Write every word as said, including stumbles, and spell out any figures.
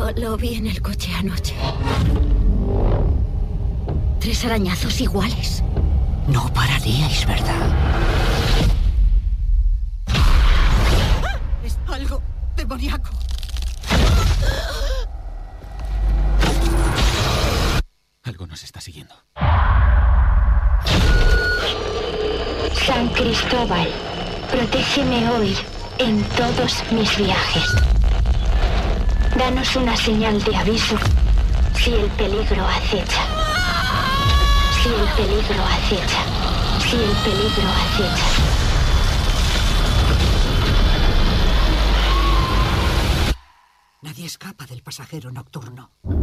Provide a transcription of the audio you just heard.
No, lo vi en el coche anoche. Tres arañazos iguales. No pararíais, ¿verdad? Es algo demoníaco. Algo nos está siguiendo. San Cristóbal, protégeme hoy en todos mis viajes. Danos una señal de aviso si el peligro acecha. Si el peligro acecha. Si el peligro acecha. Nadie escapa del pasajero nocturno.